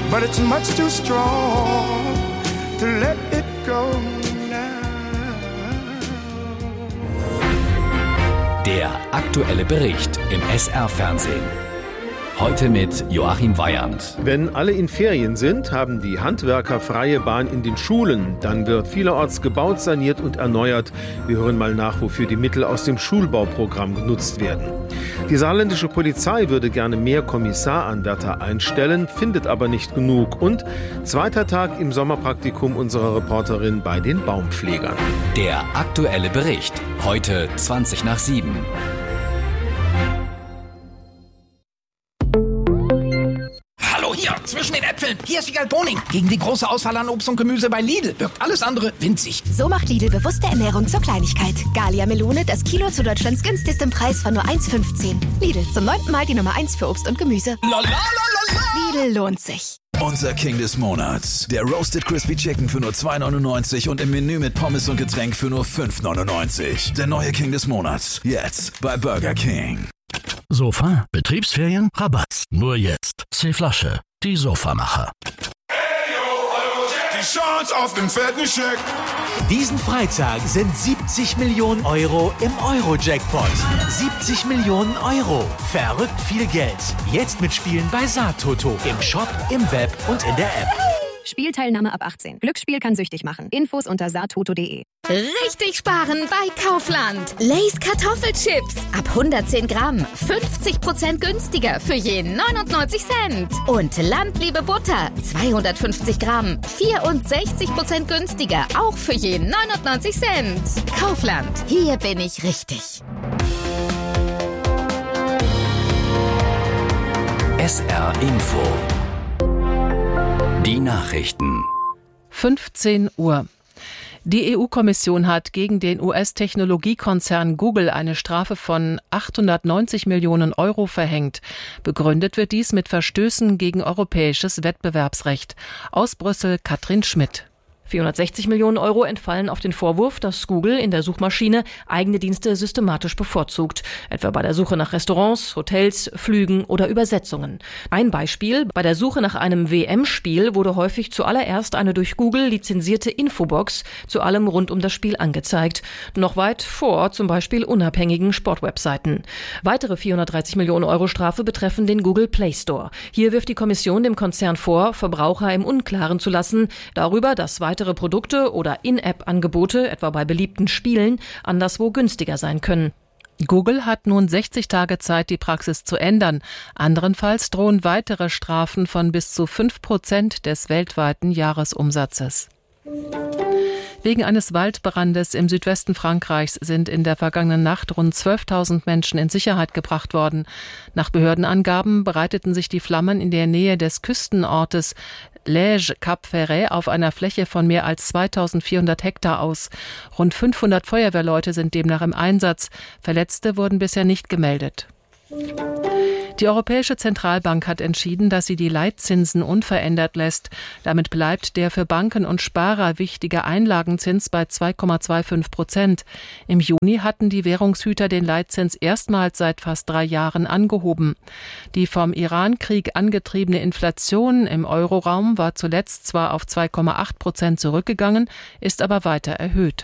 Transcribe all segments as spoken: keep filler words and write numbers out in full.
but it's much too strong to let it go now. Der aktuelle Bericht im S R-Fernsehen. Heute mit Joachim Weyand. Wenn alle in Ferien sind, haben die Handwerker freie Bahn in den Schulen. Dann wird vielerorts gebaut, saniert und erneuert. Wir hören mal nach, wofür die Mittel aus dem Schulbauprogramm genutzt werden. Die saarländische Polizei würde gerne mehr Kommissaranwärter einstellen, findet aber nicht genug. Und zweiter Tag im Sommerpraktikum unserer Reporterin bei den Baumpflegern. Der aktuelle Bericht. Heute zwanzig nach sieben. Hier, zwischen den Äpfeln. Hier ist die Galboning. Gegen die große Auswahl an Obst und Gemüse bei Lidl wirkt alles andere winzig. So macht Lidl bewusste Ernährung zur Kleinigkeit. Gallia Melone, das Kilo zu Deutschlands günstigstem Preis von nur eins Komma fünfzehn. Lidl, zum neunten Mal die Nummer eins für Obst und Gemüse. Lidl lohnt sich. Unser King des Monats. Der Roasted Crispy Chicken für nur zwei neunundneunzig und im Menü mit Pommes und Getränk für nur fünf neunundneunzig. Der neue King des Monats. Jetzt bei Burger King. Sofa, Betriebsferien, Rabatt. Nur jetzt. C-Flasche, die Sofamacher. Die Chance auf den fetten Scheck. Diesen Freitag sind siebzig Millionen Euro im Euro-Jackpot. siebzig Millionen Euro. Verrückt viel Geld. Jetzt mitspielen bei Saartoto. Im Shop, im Web und in der App. Spielteilnahme ab achtzehn. Glücksspiel kann süchtig machen. Infos unter saartoto punkt de. Richtig sparen bei Kaufland. Lay's Kartoffelchips. Ab hundertzehn Gramm. fünfzig Prozent günstiger für je neunundneunzig Cent. Und Landliebe Butter. zweihundertfünfzig Gramm. vierundsechzig Prozent günstiger. Auch für je neunundneunzig Cent. Kaufland. Hier bin ich richtig. S R Info. Die Nachrichten. fünfzehn Uhr. Die E U-Kommission hat gegen den U S-Technologiekonzern Google eine Strafe von achthundertneunzig Millionen Euro verhängt. Begründet wird dies mit Verstößen gegen europäisches Wettbewerbsrecht. Aus Brüssel Katrin Schmidt. vierhundertsechzig Millionen Euro entfallen auf den Vorwurf, dass Google in der Suchmaschine eigene Dienste systematisch bevorzugt, etwa bei der Suche nach Restaurants, Hotels, Flügen oder Übersetzungen. Ein Beispiel: Bei der Suche nach einem W M-Spiel wurde häufig zuallererst eine durch Google lizenzierte Infobox zu allem rund um das Spiel angezeigt, noch weit vor zum Beispiel unabhängigen Sportwebseiten. Weitere vierhundertdreißig Millionen Euro Strafe betreffen den Google Play Store. Hier wirft die Kommission dem Konzern vor, Verbraucher im Unklaren zu lassen darüber, dass weitere Weitere Produkte oder In-App-Angebote, etwa bei beliebten Spielen, anderswo günstiger sein können. Google hat nun sechzig Tage Zeit, die Praxis zu ändern. Anderenfalls drohen weitere Strafen von bis zu fünf Prozent des weltweiten Jahresumsatzes. Wegen eines Waldbrandes im Südwesten Frankreichs sind in der vergangenen Nacht rund zwölftausend Menschen in Sicherheit gebracht worden. Nach Behördenangaben breiteten sich die Flammen in der Nähe des Küstenortes Lège-Cap-Ferret auf einer Fläche von mehr als zweitausendvierhundert Hektar aus. Rund fünfhundert Feuerwehrleute sind demnach im Einsatz. Verletzte wurden bisher nicht gemeldet. Die Europäische Zentralbank hat entschieden, dass sie die Leitzinsen unverändert lässt. Damit bleibt der für Banken und Sparer wichtige Einlagenzins bei zwei Komma fünfundzwanzig Prozent. Im Juni hatten die Währungshüter den Leitzins erstmals seit fast drei Jahren angehoben. Die vom Iran-Krieg angetriebene Inflation im Euroraum war zuletzt zwar auf zwei Komma acht Prozent zurückgegangen, ist aber weiter erhöht.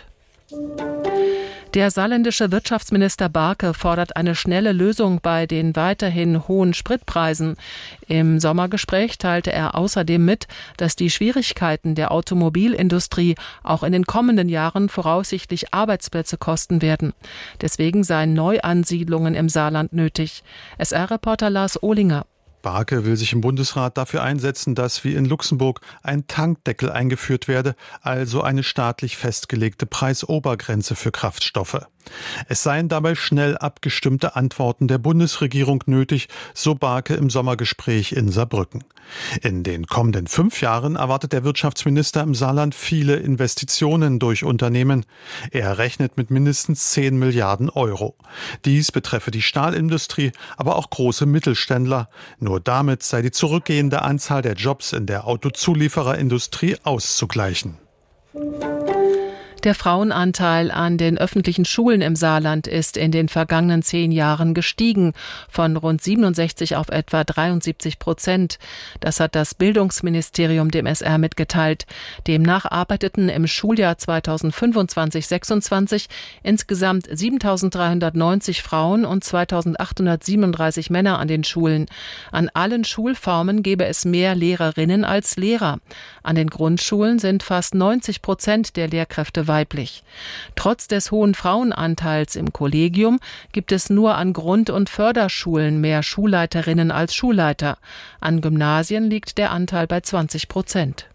Der saarländische Wirtschaftsminister Barke fordert eine schnelle Lösung bei den weiterhin hohen Spritpreisen. Im Sommergespräch teilte er außerdem mit, dass die Schwierigkeiten der Automobilindustrie auch in den kommenden Jahren voraussichtlich Arbeitsplätze kosten werden. Deswegen seien Neuansiedlungen im Saarland nötig. S R-Reporter Lars Ohlinger. Barke will sich im Bundesrat dafür einsetzen, dass wie in Luxemburg ein Tankdeckel eingeführt werde, also eine staatlich festgelegte Preisobergrenze für Kraftstoffe. Es seien dabei schnell abgestimmte Antworten der Bundesregierung nötig, so Barke im Sommergespräch in Saarbrücken. In den kommenden fünf Jahren erwartet der Wirtschaftsminister im Saarland viele Investitionen durch Unternehmen. Er rechnet mit mindestens zehn Milliarden Euro. Dies betreffe die Stahlindustrie, aber auch große Mittelständler. Nur damit sei die zurückgehende Anzahl der Jobs in der Autozuliefererindustrie auszugleichen. Der Frauenanteil an den öffentlichen Schulen im Saarland ist in den vergangenen zehn Jahren gestiegen, von rund siebenundsechzig auf etwa dreiundsiebzig Prozent. Das hat das Bildungsministerium dem S R mitgeteilt. Demnach arbeiteten im Schuljahr zweitausendfünfundzwanzig sechsundzwanzig insgesamt siebentausenddreihundertneunzig Frauen und zweitausendachthundertsiebenunddreißig Männer an den Schulen. An allen Schulformen gäbe es mehr Lehrerinnen als Lehrer. An den Grundschulen sind fast neunzig Prozent der Lehrkräfte weiblich. Trotz des hohen Frauenanteils im Kollegium gibt es nur an Grund- und Förderschulen mehr Schulleiterinnen als Schulleiter. An Gymnasien liegt der Anteil bei zwanzig Prozent.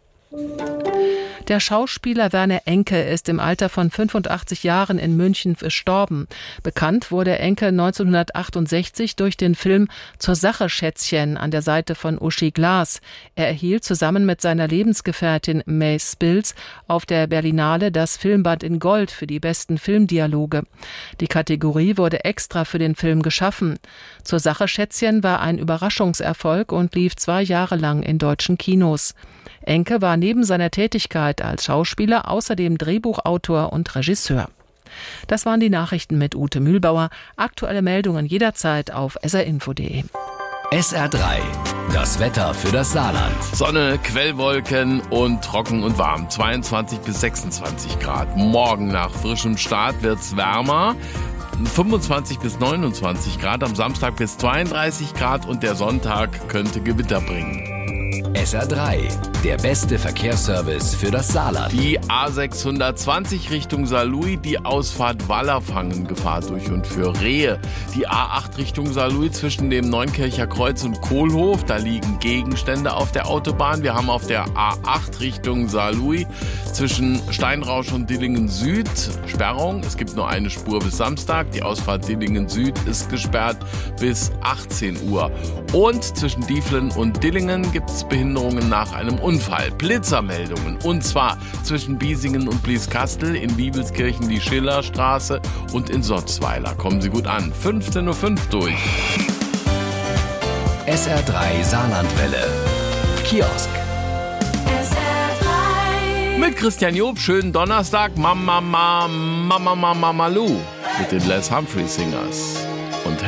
Der Schauspieler Werner Enke ist im Alter von fünfundachtzig Jahren in München verstorben. Bekannt wurde Enke neunzehnhundertachtundsechzig durch den Film Zur Sache, Schätzchen an der Seite von Uschi Glas. Er erhielt zusammen mit seiner Lebensgefährtin May Spills auf der Berlinale das Filmband in Gold für die besten Filmdialoge. Die Kategorie wurde extra für den Film geschaffen. Zur Sache, Schätzchen war ein Überraschungserfolg und lief zwei Jahre lang in deutschen Kinos. Enke war neben seiner Tätigkeit als Schauspieler außerdem Drehbuchautor und Regisseur. Das waren die Nachrichten mit Ute Mühlbauer. Aktuelle Meldungen jederzeit auf s r info punkt d e. S R drei. Das Wetter für das Saarland. Sonne, Quellwolken und trocken und warm. zweiundzwanzig bis sechsundzwanzig Grad. Morgen nach frischem Start wird's wärmer. fünfundzwanzig bis neunundzwanzig Grad, am Samstag bis zweiunddreißig Grad und der Sonntag könnte Gewitter bringen. S R drei, der beste Verkehrsservice für das Saarland. Die A sechshundertzwanzig Richtung Saarlouis, die Ausfahrt Wallerfangen, Gefahr durch und für Rehe. Die A acht Richtung Saarlouis zwischen dem Neunkircher Kreuz und Kohlhof, da liegen Gegenstände auf der Autobahn. Wir haben auf der A acht Richtung Saarlouis zwischen Steinrausch und Dillingen Süd Sperrung. Es gibt nur eine Spur bis Samstag. Die Ausfahrt Dillingen Süd ist gesperrt bis achtzehn Uhr. Und zwischen Dieflen und Dillingen gibt es Behinderungen nach einem Unfall. Blitzermeldungen. Und zwar zwischen Biesingen und Blieskastel, in Bibelskirchen die Schillerstraße und in Sotzweiler. Kommen Sie gut an. fünfzehn Uhr fünf durch. S R drei Saarlandwelle. Kiosk. S R drei. Mit Christian Job, schönen Donnerstag. Mama, Mama, Mama, Mama, Malu. Mit den Les Humphrey Singers.